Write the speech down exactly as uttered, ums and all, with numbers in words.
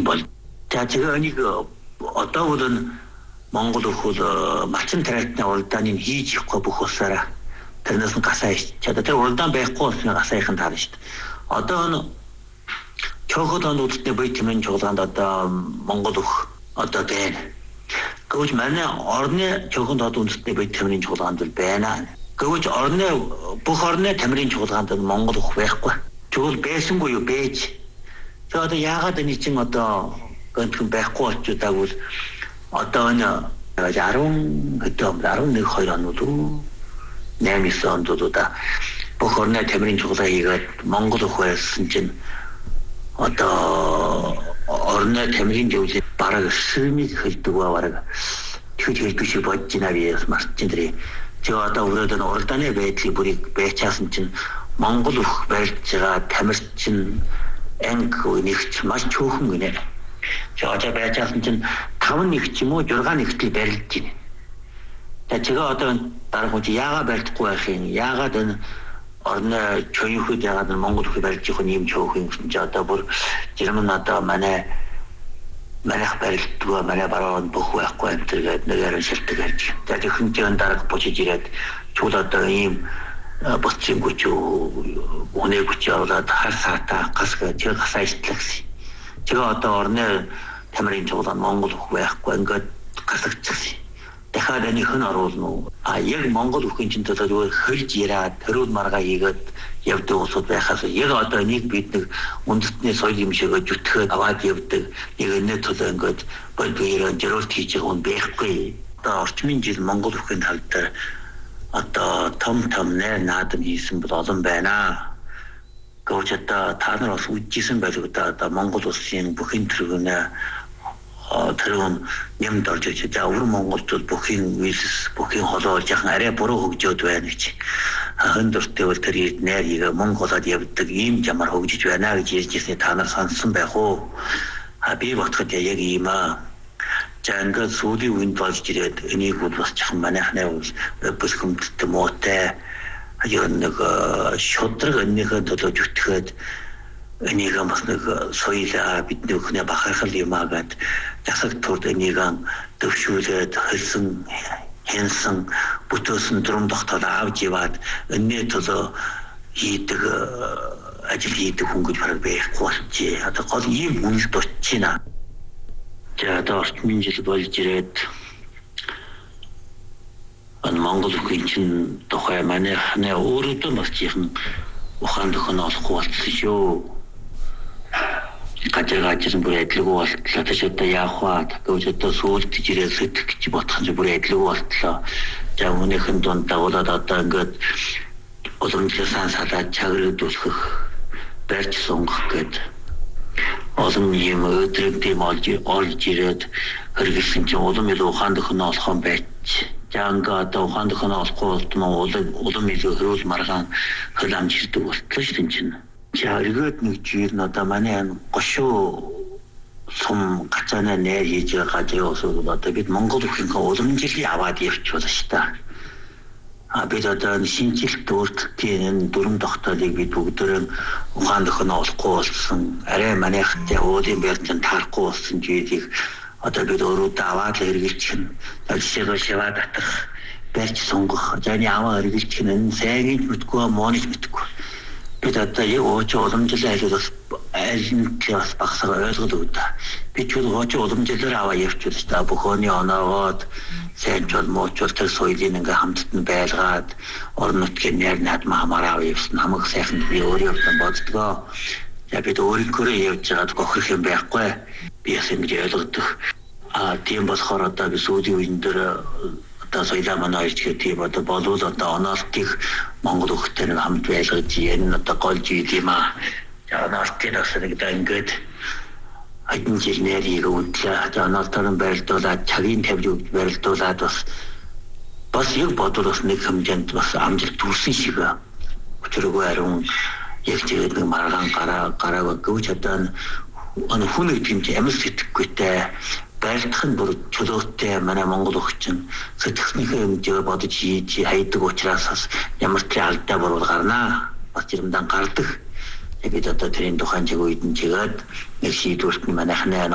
бол. За 제가 энийг одоо бол Монгол өхөл малчин тариалтны уралдааны хийж ихгүй бүх усаараа тэрнээс нь гасаа чадаа тэр уралдаан байхгүй болсон гасаахан таарна шүү дээ. Одоо чохот онуудтай бай тэмэн чуулганд одоо Монгол өх одоо байна. Гэвч манай орны чохот онуудтай бай тэмэн чуулганд бол байна. Гэвч орны бүх орны тамирын чуулганд Монгол өх байхгүй. Чуул байсангүй юу байж. За одоо яагаад энэ чинь одоо гэнтхэн байхгүй болчихдаг бол одоо энэ арван хэдэн арван нэг хоёр онууд уу наймын ондуудаа бүх орны тамирын чуулга хийгээд Монгол өх байсан чинь одоо орны тамирын зөвлөлд бараг сэрмийг хэлдэг ба бараг тэгж хэлдэг шиг бодож байна би марчин дээр. Тэгээ одоо өрөөд нь уралдааны байдлыг бүрийг байчаасан чинь Монгол өх барьж байгаа тамирчин чинь анги нэгч маш чөөхөн гинэ. 저자 배차선 진 타원 нэгч юм уу 육가 нэгтэл барилж байна. За 제가 одоо дараагийн яага барьдаггүй байхын яагаад энэ орны чөөхөд яагаад Монгол өх барьж их юм чөөхөн гэсэн чи одоо бүр жирмэн одоо манай манайх барилдгаа манай баруун бүх байхгүй энэ тэгээд нэгээр шилдэг ярьж. За зөвхөн ч дараа бочиж ирээд чул одоо ийм боцсон гүч өнөө гүч яваад хар саата гасгаа тэр гасаа итлэгс. 제가 одоо орны тамирын чуулганд Монгол өх байхгүй ингээд гасагчихсан. Дахиад энэ хэн оруулна. А яг Монгол өхийн чинь одоо хөлж яраад төрөв маргаа хийгээд явдаг усуд байхаас яг одоо нэг бид нэг үндэстний соёл юм шиг зүтгэхэд аваад явдаг. Нэг энэ төлөө ингээд бодгоёроо жирэлт хийж байгаа хүн байхгүй. Одоо орчмын жил Монгол өхийн тал дээр одоо том том нэр наадам хийсэн бол олон байна. Гэвч одоо та нар бас үжижсэн байлгүй да одоо Монгол улсын бүхэн төргөнө тэрүүн нэмд орж иж за өвөр Монголд бол бүхэн үйлс бүхэн холоо яхан арай буруу хөгжөөд байна гэж хэн дуртай бол тэр нэр хийгээ Монголод явдаг ийм жамаар хөгжиж байна гэж ярьжсэн та нар сонссон байх уу? А би бодоход яг ийм аа за ингээд сүүлийн үнд болж ирээд энийг бол бас жахан манайхны бүсгүмдтэй муутай аян нэг шудраг энийхээ төлөө зүтгэхэд энийг бас нэг соёлоо бидний өхнө бахархал юм агаад засаг турд энийг төвшүүлээд хэлсэн хэнсэн бүтөөсөн дүрм тогтоод авч яваад энэний төлөө хийдэг ажил хийдэг хүн гэж бараг байхгүй болчихъя. Одоо гол ийм үнэлт очиж байна. За одоо орчмын жил болж ирээд Монгол өхийн чинь тухай манайхны өөрөөдөө бас жихэн ухаан дөхөн олохгүй болсон шүү. Гажиргаа жирэн бүр эдлэгүү болтлоо. Тэш одоо яах вэ? Гэвч одоо сүүлд жирээ сэтгэх гэж бодох нь бүр эдлэгүү болтлоо. За өнөөхөн дунд дагуулад одоо ингээд уламжлалсан салаад чаграгдуулах барьж сунгах гээд олон юм өдрөг тийм олж олж ирээд хэрэгсэн чинь улам илүү ухаан дөхөн олох юм байж. Жанга одоо ухаан дөхөн олохгүй болтмоо улам улам илүү хөрүүл маргаан хөл амжилтдаг болтлоо шүү дээ чинь. За эргээд нэг жир нь одоо манай гошуу сум гацаана нэр хийж байгаа газрын усууд одоо бид Монгол өхийнхээ уламжлалыг аваад явчихвал шүү дээ. А бид одоо шинжилт өөртөө дүрм тогтоолыг бид бүгдөө ухаан дөхөн олохгүй болсон. Арай манайхтай уулын барьцан таарахгүй болсон зүйлийг одоо бид өөрөөдөө аваад хэрэгжилчих нь жишээгээ шиваа татах барьж сунгах зэний аваа хэрэгжилчих нь сайн мэдгүй моонч мэдгүй бид одоо яг ууч уламжлал айлуулах айлын класс багсаа ойлгоод өгдөө бид ч ууч уламжлалаар аваа явчихвал та бүхний оноогоод сайн ч мууч тэр соёлын ингээ хамтд нь байлгаад орон нутгийн нэр наадмаа хамаараа явсан хамаг сайхан би өөрөө боддгоо. За бид өөрийнхөө явж байгаад гохрох юм байхгүй. Би яасан гэж ойлгодог. А тийм болохоор одоо би сүүлийн үеийн дээр одоо соёлоо манай ирчгээ тийм одоо болов одоо оноолтыг Монгол өхтэй нэг хамт байлгаж энэ одоо гол жил юм аа. За оноолтын асарыг да ингээд айдын жил нэрийг үүдлээ. За оноолтоор байлдуулаад цагийн тавьж байлдуулаад бас бас яг бодвол бас нэг хэмжээнд бас амжилт төрсөн шиг байна. Өчрөгөө ариун яг тэгээд нэг маргаан гараа гараа гүйж одоо аны хүн гэдэг нь амьд сэтгэхүйтэй байлдах нь бүр чөлөөтэй манай Монгол өхчин сэтгэхнийхээ хэмжээ бодож хийж хайдаг учраас бас ямар ч алдаа буруу гарнаа. Бас жиремдэн гардаг. Тэгээд одоо тэрийн тухайн чиг үед нь чигээд нэг шийдвэрт манайхны